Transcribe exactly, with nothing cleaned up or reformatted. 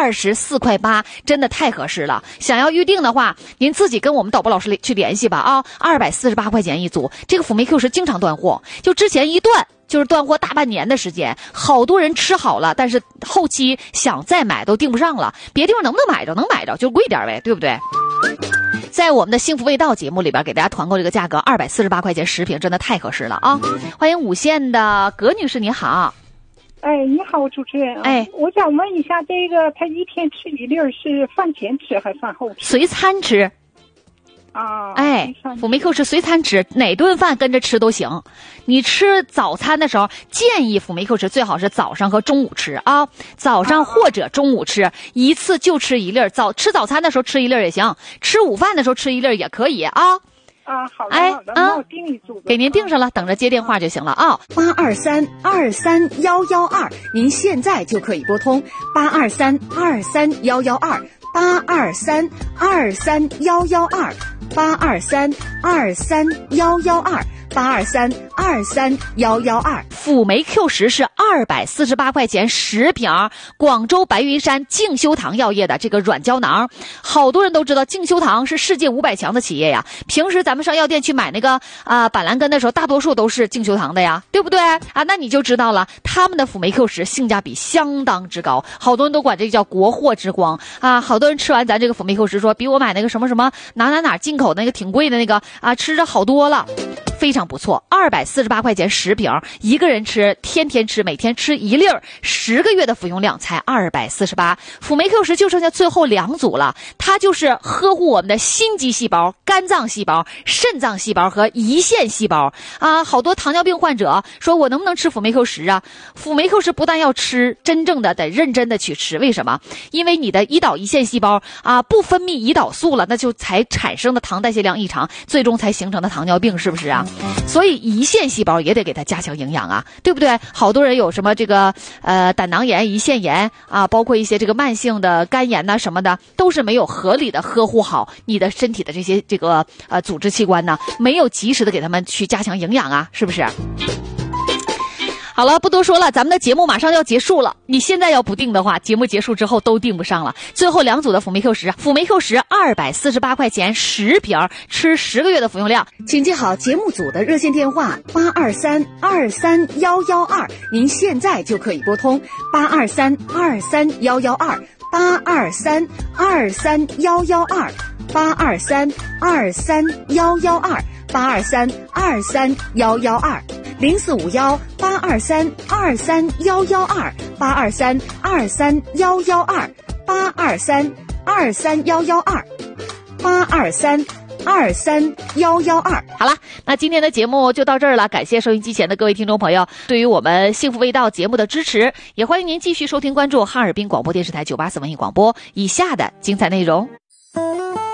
二十四块八，真的太合适了。想要预定的话，您自己跟我们导播老师去联系吧啊，二百四十八块钱一组。这个辅酶 Q 十经常断货，就之前一断就是断货大半年的时间，好多人吃好了，但是后期想再买都订不上了。别地方能不能买着？能买着就贵点呗，对不对？在我们的幸福味道节目里边给大家团购这个价格二百四十八块钱十瓶，真的太合适了啊！欢迎五线的葛女士，你好。 哎，你好，主持人。 哎， 我想问一下，这个他一天吃一粒是饭前吃还是饭后吃？ 随餐吃。 啊， 哎，辅酶 Q 十随餐吃，哪顿饭跟着吃都行。你吃早餐的时候，建议辅酶 Q 十最好是早上和中午吃啊，早上或者中午吃，一次就吃一粒。早吃早餐的时候吃一粒也行，吃午饭的时候吃一粒也可以啊。 啊，好的， 哎好的，那我订一组， 给您订上了，等着接电话就行了啊。 八二三二三幺幺二，您现在就可以拨通八二三二三幺幺二，八二三二三幺幺二，八二三二三幺幺二，八二三二三幺幺二。 辅酶 Q 十是二百四十八块钱十瓶，广州白云山静修堂药业的这个软胶囊，好多人都知道静修堂是世界五百强的企业呀。平时咱们上药店去买那个啊、呃、板蓝根的时候，大多数都是静修堂的呀，对不对啊？那你就知道了，他们的辅酶 Q 十性价比相当之高，好多人都管这个叫国货之光啊。好多人吃完咱这个辅酶 Q 十说，比我买那个什么什么哪哪哪进口的那个挺贵的那个啊，吃着好多了。非常不错，二百四十八块钱十瓶，一个人吃，天天吃，每天吃一粒儿，十个月的服用量才二百四十八。辅酶 Q 十就剩下最后两组了，它就是呵护我们的心肌细胞、肝脏细胞、肾脏细胞和胰腺细胞啊。好多糖尿病患者说，我能不能吃辅酶 Q 十啊？辅酶 Q 十不但要吃，真正的得认真的去吃。为什么？因为你的胰岛胰腺细胞啊不分泌胰岛素了，那就才产生的糖代谢量异常，最终才形成的糖尿病，是不是啊？所以胰腺细胞也得给它加强营养啊，对不对？好多人有什么这个呃胆囊炎、胰腺炎啊，包括一些这个慢性的肝炎呐什么的，都是没有合理的呵护好你的身体的这些这个呃组织器官呢，没有及时的给他们去加强营养啊，是不是？好了，不多说了，咱们的节目马上要结束了。你现在要不订的话，节目结束之后都订不上了。最后两组的辅酶 Q 十，辅酶 Q 十二百四十八块钱十瓶，吃十个月的服用量。 请记好节目组的热线电话八二三二三幺幺二，您现在就可以拨通八二三二三幺幺二，八二三二三幺幺二，八二三二三幺幺二，八二三二三幺幺二。零四五幺八二三二三幺幺二，八二三二三幺幺二，八二三二三幺幺二，八二三二三幺幺二。 好了，那今天的节目就到这儿了，感谢收音机前的各位听众朋友对于我们幸福味道节目的支持，也欢迎您继续收听关注哈尔滨广播电视台九八四文艺广播以下的精彩内容。